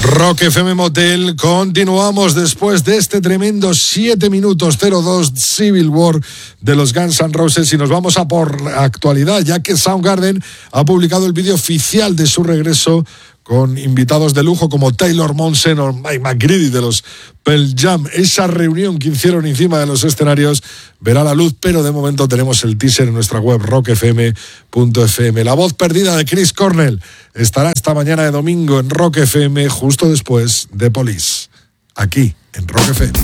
Rock FM Motel, continuamos después de este tremendo 7 minutos 02 Civil War de los Guns N' Roses y nos vamos a por actualidad, ya que Soundgarden ha publicado el vídeo oficial de su regreso con invitados de lujo como Taylor Momsen o Mike McCready de los Pearl Jam. Esa reunión que hicieron encima de los escenarios verá la luz, pero de momento tenemos el teaser en nuestra web rockfm.fm. La voz perdida de Chris Cornell estará esta mañana de domingo en Rock FM justo después de Police, aquí en Rock FM.